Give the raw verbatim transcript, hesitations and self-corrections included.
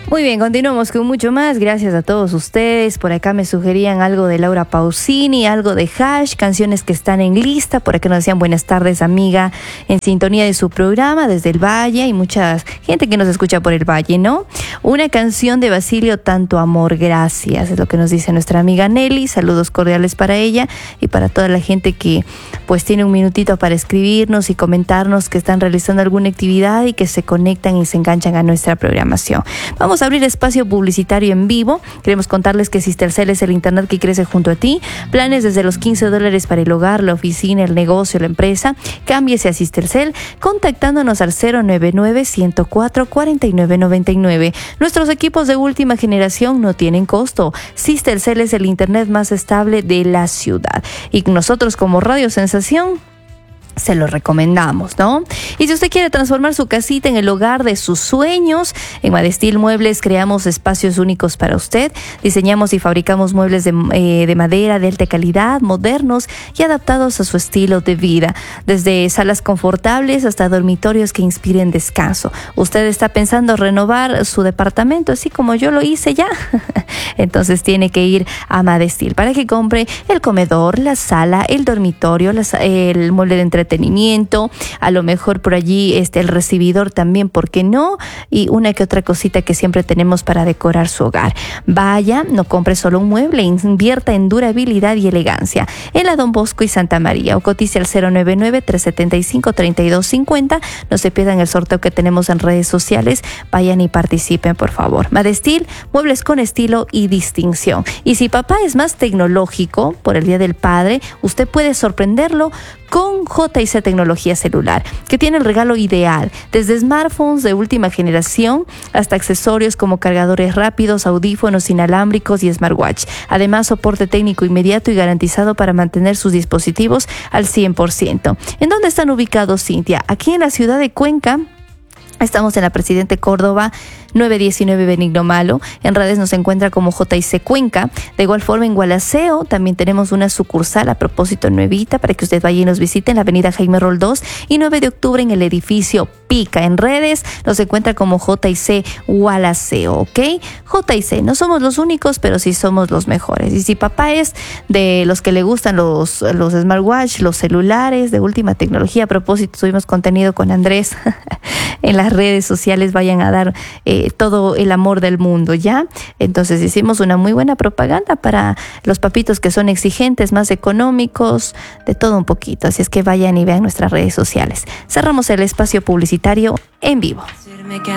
Muy bien, continuamos con mucho más. Gracias a todos ustedes. Por acá me sugerían algo de Laura Pausini, algo de Hash, canciones que están en lista. Por acá nos decían buenas tardes, amiga, en sintonía de su programa desde el Valle. Hay mucha gente que nos escucha por el Valle, ¿no? Una canción de Basilio, Tanto Amor, Gracias, es lo que nos dice nuestra amiga Nelly. Saludos cordiales para ella y para toda la gente que pues tiene un minutito para escribirnos y comentarnos que están realizando alguna actividad y que se conectan y se enganchan a nuestra programación. Vamos a abrir espacio publicitario en vivo. Queremos contarles que Cistercel es el internet que crece junto a ti. Planes desde los quince dólares para el hogar, la oficina, el negocio, la empresa. Cámbiese a Cistercel contactándonos al cero nueve nueve, ciento cuatro, cuarenta y nueve noventa y nueve. Nuestros equipos de última generación no tienen costo. Cistercel es el internet más estable de la ciudad. Y nosotros como Radio Sensación se lo recomendamos, ¿no? Y si usted quiere transformar su casita en el hogar de sus sueños, en Madestil Muebles creamos espacios únicos para usted. Diseñamos y fabricamos muebles de, eh, de madera de alta calidad, modernos y adaptados a su estilo de vida. Desde salas confortables hasta dormitorios que inspiren descanso. Usted está pensando renovar su departamento, así como yo lo hice ya. Entonces tiene que ir a Madestil para que compre el comedor, la sala, el dormitorio, la, el mueble de entretenimiento, entretenimiento, a lo mejor por allí este, el recibidor también, ¿por qué no? Y una que otra cosita que siempre tenemos para decorar su hogar. Vaya, no compre solo un mueble, invierta en durabilidad y elegancia. En la Don Bosco y Santa María, o cotice al cero nueve nueve, tres siete cinco, tres dos cinco cero. No se pierdan el sorteo que tenemos en redes sociales. Vayan y participen, por favor. Madestil, muebles con estilo y distinción. Y si papá es más tecnológico, por el Día del Padre, usted puede sorprenderlo con J y C Tecnología Celular, que tiene el regalo ideal, desde smartphones de última generación hasta accesorios como cargadores rápidos, audífonos inalámbricos y smartwatch. Además, soporte técnico inmediato y garantizado para mantener sus dispositivos al cien por ciento. ¿En dónde están ubicados, Cintia? Aquí en la ciudad de Cuenca. Estamos en la Presidente Córdoba, nueve diecinueve Benigno Malo. En redes nos encuentra como J y C Cuenca. De igual forma en Gualaceo también tenemos una sucursal a propósito nuevita para que usted vaya y nos visite en la avenida Jaime Roldós y nueve de octubre en el edificio Pica. En redes nos encuentra como J y C Gualaceo, ¿ok? J y C, no somos los únicos, pero sí somos los mejores. Y si papá es de los que le gustan los, los smartwatch, los celulares de última tecnología, a propósito tuvimos contenido con Andrés en las redes sociales, vayan a dar eh, todo el amor del mundo, ¿ya? Entonces hicimos una muy buena propaganda para los papitos que son exigentes, más económicos, de todo un poquito. Así es que vayan y vean nuestras redes sociales. Cerramos el espacio publicitario en vivo.